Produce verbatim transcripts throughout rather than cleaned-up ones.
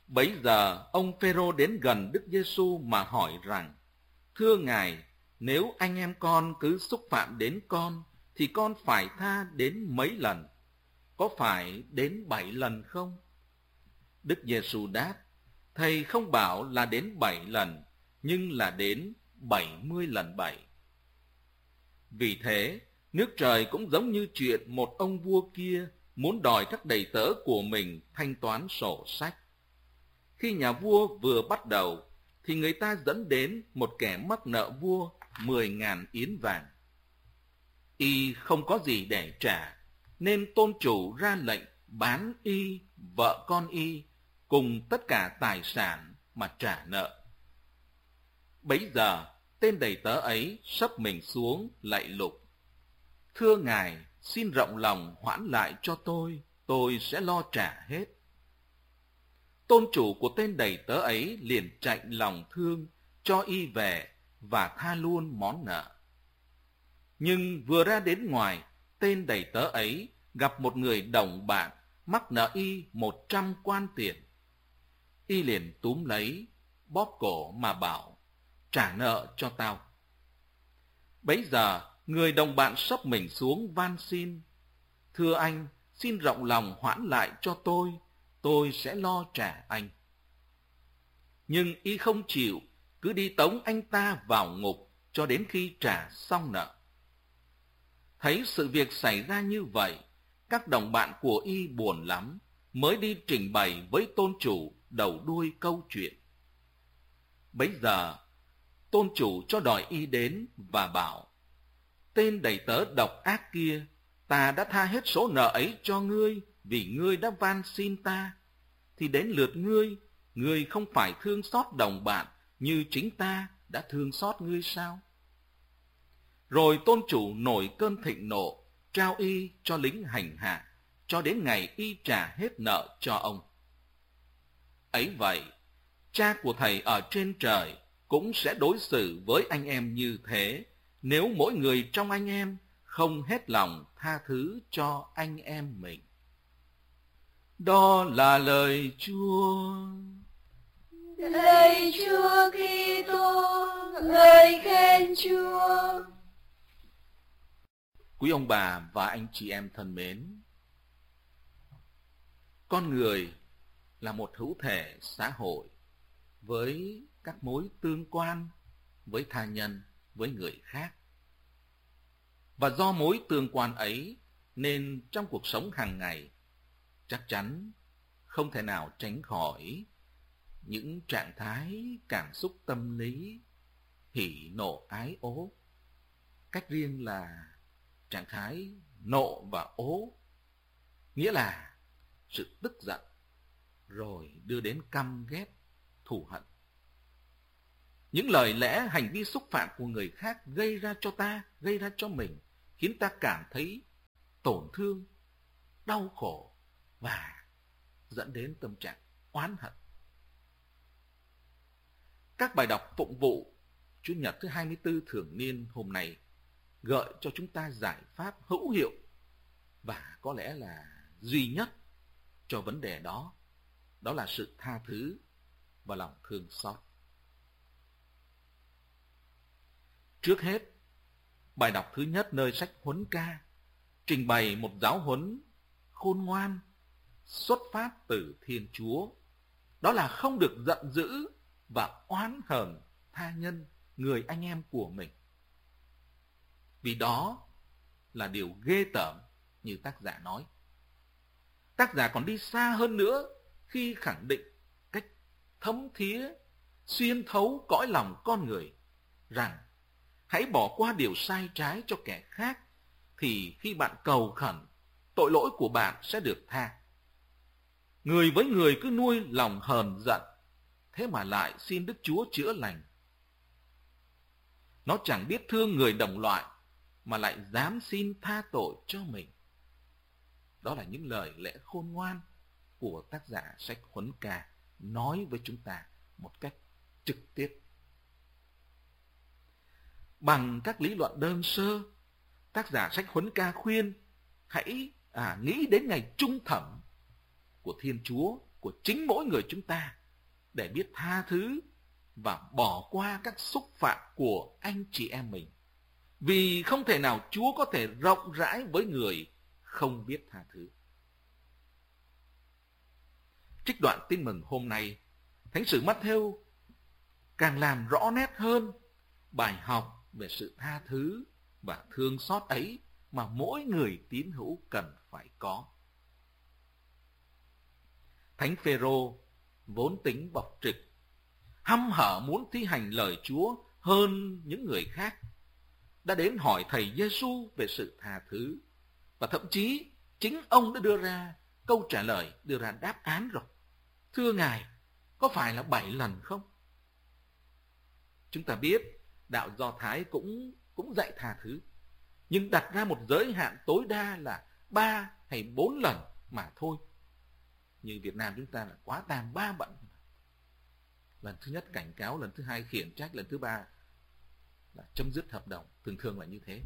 Bấy giờ ông Phêrô đến gần Đức Giêsu mà hỏi rằng: Thưa Ngài, nếu anh em con cứ xúc phạm đến con, thì con phải tha đến mấy lần? Có phải đến bảy lần không? Đức Giêsu đáp: Thầy không bảo là đến bảy lần, nhưng là đến bảy mươi lần bảy. Vì thế, nước trời cũng giống như chuyện một ông vua kia muốn đòi các đầy tớ của mình thanh toán sổ sách. Khi nhà vua vừa bắt đầu, thì người ta dẫn đến một kẻ mắc nợ vua mười ngàn yến vàng. Y không có gì để trả, nên tôn chủ ra lệnh bán y, vợ con y, cùng tất cả tài sản mà trả nợ. Bấy giờ, tên đầy tớ ấy sấp mình xuống lạy lục: Thưa Ngài, xin rộng lòng hoãn lại cho tôi, tôi sẽ lo trả hết. Tôn chủ của tên đầy tớ ấy liền chạnh lòng thương, cho y về và tha luôn món nợ. Nhưng vừa ra đến ngoài, tên đầy tớ ấy gặp một người đồng bạn mắc nợ y một trăm quan tiền. Y liền túm lấy, bóp cổ mà bảo: Trả nợ cho tao. Bấy giờ, người đồng bạn sấp mình xuống van xin: Thưa anh, xin rộng lòng hoãn lại cho tôi, tôi sẽ lo trả anh. Nhưng y không chịu, cứ đi tống anh ta vào ngục cho đến khi trả xong nợ. Thấy sự việc xảy ra như vậy, các đồng bạn của y buồn lắm, mới đi trình bày với tôn chủ đầu đuôi câu chuyện. Bấy giờ, tôn chủ cho đòi y đến và bảo: Tên đầy tớ độc ác kia, ta đã tha hết số nợ ấy cho ngươi vì ngươi đã van xin ta. Thì đến lượt ngươi, ngươi không phải thương xót đồng bạn như chính ta đã thương xót ngươi sao? Rồi tôn chủ nổi cơn thịnh nộ, trao y cho lính hành hạ, cho đến ngày y trả hết nợ cho ông. Ấy vậy, cha của thầy ở trên trời cũng sẽ đối xử với anh em như thế, nếu mỗi người trong anh em không hết lòng tha thứ cho anh em mình. Đó là lời Chúa. Lạy Chúa Kitô, lời khen Chúa. Quý ông bà và anh chị em thân mến, con người là một hữu thể xã hội với các mối tương quan với tha nhân, với người khác. Và do mối tương quan ấy nên trong cuộc sống hàng ngày chắc chắn không thể nào tránh khỏi những trạng thái cảm xúc tâm lý hỉ nộ ái ố. Cách riêng là trạng thái nộ và ố, nghĩa là sự tức giận rồi đưa đến căm ghét, thù hận. Những lời lẽ, hành vi xúc phạm của người khác gây ra cho ta, gây ra cho mình, khiến ta cảm thấy tổn thương, đau khổ và dẫn đến tâm trạng oán hận. Các bài đọc phụng vụ Chủ nhật thứ hai mươi tư thường niên hôm nay gợi cho chúng ta giải pháp hữu hiệu và có lẽ là duy nhất cho vấn đề đó, đó là sự tha thứ và lòng thương xót. Trước hết, bài đọc thứ nhất nơi sách Huấn Ca trình bày một giáo huấn khôn ngoan xuất phát từ Thiên Chúa, đó là không được giận dữ và oán hờn tha nhân, người anh em của mình. Vì đó là điều ghê tởm như tác giả nói. Tác giả còn đi xa hơn nữa khi khẳng định cách thấm thía, xuyên thấu cõi lòng con người rằng hãy bỏ qua điều sai trái cho kẻ khác, thì khi bạn cầu khẩn, tội lỗi của bạn sẽ được tha. Người với người cứ nuôi lòng hờn giận, thế mà lại xin Đức Chúa chữa lành. Nó chẳng biết thương người đồng loại mà lại dám xin tha tội cho mình. Đó là những lời lẽ khôn ngoan của tác giả sách Huấn Ca nói với chúng ta một cách trực tiếp. Bằng các lý luận đơn sơ, tác giả sách Huấn Ca khuyên hãy à, nghĩ đến ngày trung thẩm của Thiên Chúa, của chính mỗi người chúng ta, để biết tha thứ và bỏ qua các xúc phạm của anh chị em mình. Vì không thể nào Chúa có thể rộng rãi với người không biết tha thứ. Trích đoạn tin mừng hôm nay, Thánh sử Mát-thêu càng làm rõ nét hơn bài học về sự tha thứ và thương xót ấy mà mỗi người tín hữu cần phải có. Thánh Phêrô vốn tính bộc trực, hăm hở muốn thi hành lời Chúa hơn những người khác, đã đến hỏi thầy Giêsu về sự tha thứ, và thậm chí chính ông đã đưa ra câu trả lời, đưa ra đáp án rồi. Thưa Ngài, có phải là bảy lần không? Chúng ta biết đạo Do Thái cũng cũng dạy tha thứ, nhưng đặt ra một giới hạn tối đa là ba hay bốn lần mà thôi. Như Việt Nam chúng ta là quá tam ba bận. Lần thứ nhất cảnh cáo, lần thứ hai khiển trách, lần thứ ba là chấm dứt hợp đồng. Thường thường là như thế.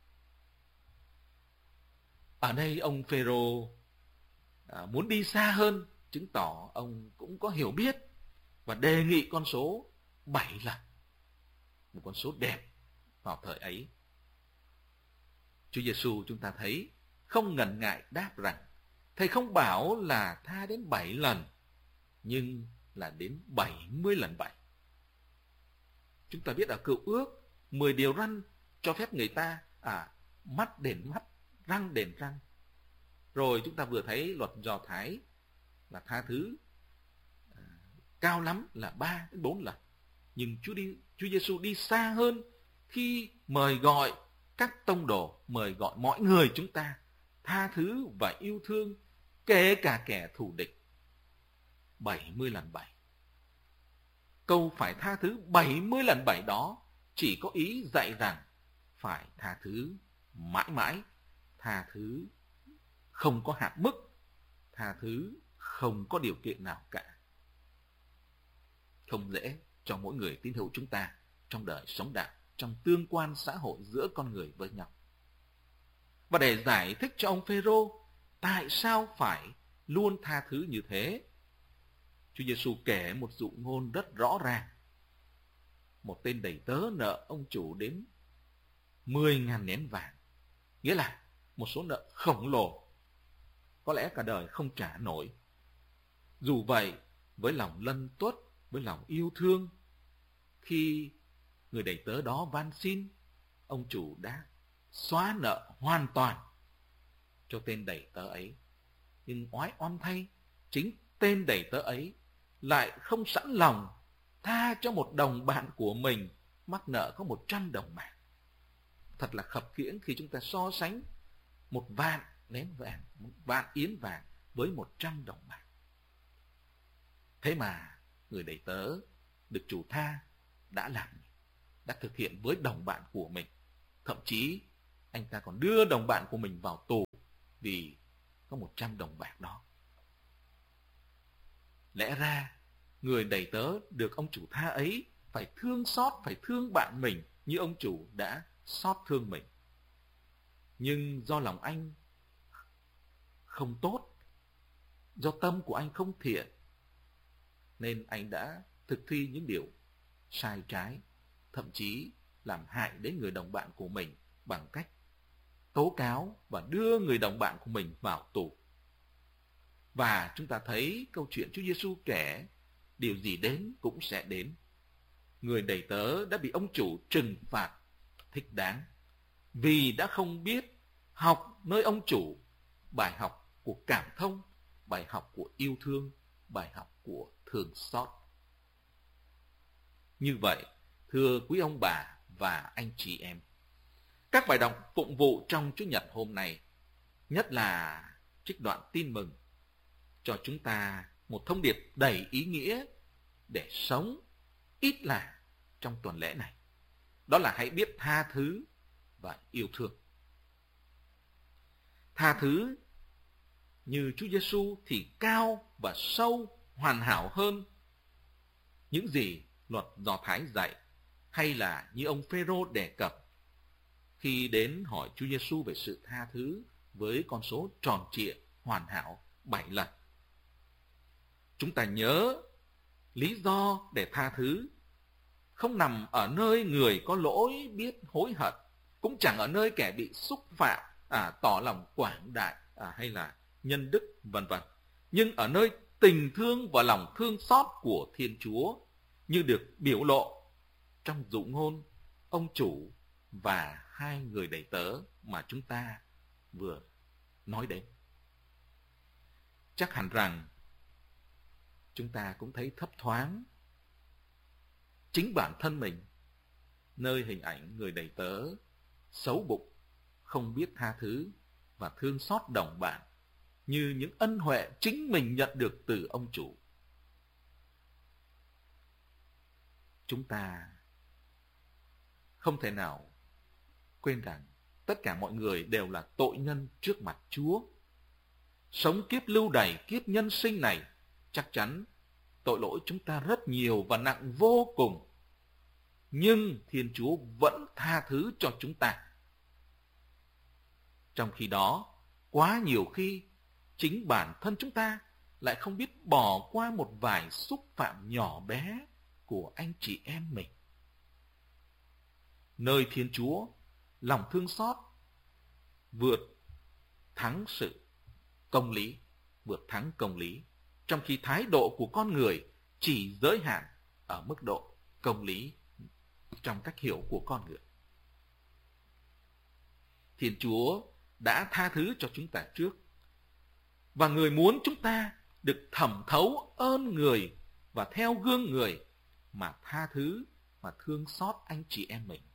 Ở đây ông Phêrô à, muốn đi xa hơn, chứng tỏ ông cũng có hiểu biết và đề nghị con số bảy lần. Một con số đẹp vào thời ấy. Chúa Giêsu chúng ta thấy không ngần ngại đáp rằng Thầy không bảo là tha đến bảy lần, nhưng là đến bảy mươi lần bảy. Chúng ta biết ở Cựu Ước, mười điều răn cho phép người ta à, mắt đền mắt, răng đền răng. Rồi chúng ta vừa thấy luật Do Thái là tha thứ à, cao lắm là ba đến bốn lần. Nhưng Chúa đi Chúa Giêsu đi xa hơn khi mời gọi các tông đồ, mời gọi mọi người chúng ta tha thứ và yêu thương kể cả kẻ thù địch. bảy mươi lần bảy. Câu phải tha thứ bảy mươi lần bảy đó chỉ có ý dạy rằng phải tha thứ mãi mãi, tha thứ không có hạn mức, tha thứ không có điều kiện nào cả. Không dễ cho mỗi người tín hữu chúng ta trong đời sống đạo, trong tương quan xã hội giữa con người với nhau. Và để giải thích cho ông Phêrô tại sao phải luôn tha thứ như thế, Chúa Giêsu kể một dụ ngôn rất rõ ràng. Một tên đầy tớ nợ ông chủ đến mười ngàn nén vàng, nghĩa là một số nợ khổng lồ, có lẽ cả đời không trả nổi. Dù vậy, với lòng lân tuất, với lòng yêu thương, khi người đầy tớ đó van xin, ông chủ đã xóa nợ hoàn toàn cho tên đầy tớ ấy. Nhưng oái oăm thay, chính tên đầy tớ ấy lại không sẵn lòng tha cho một đồng bạn của mình mắc nợ có một trăm đồng bạc. Thật là khập khiễng khi chúng ta so sánh một vạn nén vàng, một vạn yến vàng với một trăm đồng bạc. Thế mà người đầy tớ được chủ tha đã làm, đã thực hiện với đồng bạn của mình. Thậm chí anh ta còn đưa đồng bạn của mình vào tù vì có một trăm đồng bạc đó. Lẽ ra người đầy tớ được ông chủ tha ấy phải thương xót, phải thương bạn mình như ông chủ đã xót thương mình. Nhưng do lòng anh không tốt, do tâm của anh không thiện, nên anh đã thực thi những điều sai trái, thậm chí làm hại đến người đồng bạn của mình bằng cách tố cáo và đưa người đồng bạn của mình vào tù. Và chúng ta thấy câu chuyện Chúa Giêsu kể, điều gì đến cũng sẽ đến. Người đầy tớ đã bị ông chủ trừng phạt thích đáng vì đã không biết học nơi ông chủ bài học của cảm thông, bài học của yêu thương, bài học của thương xót. Như vậy, thưa quý ông bà và anh chị em, các bài đọc phụng vụ trong Chủ nhật hôm nay, nhất là trích đoạn tin mừng, cho chúng ta một thông điệp đầy ý nghĩa để sống ít là trong tuần lễ này. Đó là hãy biết tha thứ và yêu thương. Tha thứ như Chúa Giêsu thì cao và sâu, hoàn hảo hơn những gì luật Do Thái dạy, hay là như ông Phêrô đề cập khi đến hỏi Chúa Giêsu về sự tha thứ với con số tròn trịa, hoàn hảo bảy lần. Chúng ta nhớ Lý do để tha thứ không nằm ở nơi người có lỗi biết hối hận, cũng chẳng ở nơi kẻ bị xúc phạm à, tỏ lòng quảng đại à, hay là nhân đức vân vân, nhưng ở nơi tình thương và lòng thương xót của Thiên Chúa như được biểu lộ trong dụ ngôn ông chủ và hai người đầy tớ mà chúng ta vừa nói đến. Chắc hẳn rằng chúng ta cũng thấy thấp thoáng chính bản thân mình nơi hình ảnh người đầy tớ xấu bụng, không biết tha thứ và thương xót đồng bạn như những ân huệ chính mình nhận được từ ông chủ. Chúng ta không thể nào quên rằng tất cả mọi người đều là tội nhân trước mặt Chúa. Sống kiếp lưu đày, kiếp nhân sinh này, chắc chắn tội lỗi chúng ta rất nhiều và nặng vô cùng. Nhưng Thiên Chúa vẫn tha thứ cho chúng ta. Trong khi đó, quá nhiều khi, chính bản thân chúng ta lại không biết bỏ qua một vài xúc phạm nhỏ bé của anh chị em mình. Nơi Thiên Chúa, lòng thương xót vượt thắng sự công lý, vượt thắng công lý, trong khi thái độ của con người chỉ giới hạn ở mức độ công lý trong cách hiểu của con người. Thiên Chúa đã tha thứ cho chúng ta trước, và người muốn chúng ta được thẩm thấu ơn người và theo gương người mà tha thứ và thương xót anh chị em mình.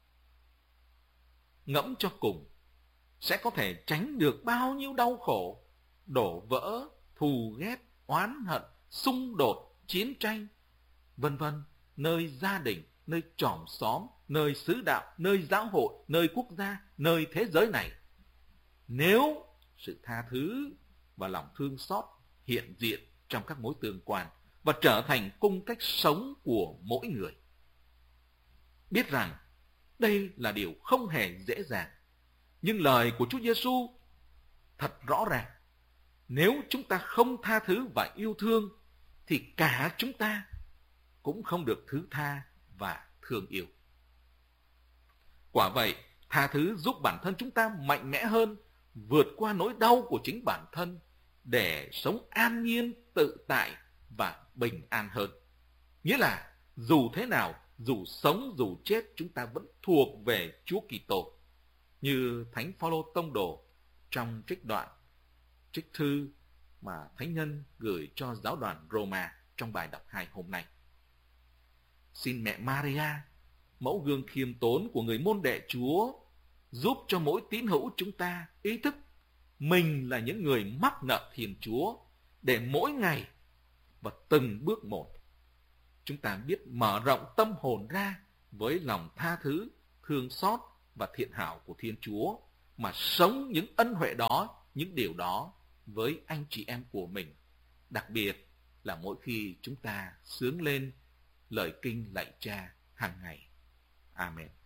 Ngẫm cho cùng, sẽ có thể tránh được bao nhiêu đau khổ, đổ vỡ, thù ghét, oán hận, xung đột, chiến tranh, vân vân, nơi gia đình, nơi chòm xóm, nơi xứ đạo, nơi giáo hội, nơi quốc gia, nơi thế giới này. Nếu sự tha thứ và lòng thương xót hiện diện trong các mối tương quan và trở thành cung cách sống của mỗi người. Biết rằng đây là điều không hề dễ dàng, nhưng lời của Chúa Giêsu thật rõ ràng. Nếu chúng ta không tha thứ và yêu thương, thì cả chúng ta cũng không được thứ tha và thương yêu. Quả vậy, tha thứ giúp bản thân chúng ta mạnh mẽ hơn, vượt qua nỗi đau của chính bản thân, để sống an nhiên, tự tại và bình an hơn. Nghĩa là dù thế nào, dù sống dù chết, chúng ta vẫn thuộc về Chúa Kitô. Như Thánh Phaolô tông đồ trong trích đoạn trích thư mà Thánh Nhân gửi cho giáo đoàn Roma trong bài đọc hai hôm nay. Xin mẹ Maria, mẫu gương khiêm tốn của người môn đệ Chúa, giúp cho mỗi tín hữu chúng ta ý thức mình là những người mắc nợ Thiên Chúa, để mỗi ngày và từng bước một, chúng ta biết mở rộng tâm hồn ra với lòng tha thứ, thương xót và thiện hảo của Thiên Chúa, mà sống những ân huệ đó, những điều đó với anh chị em của mình. Đặc biệt là mỗi khi chúng ta xướng lên lời kinh lạy Cha hàng ngày. Amen.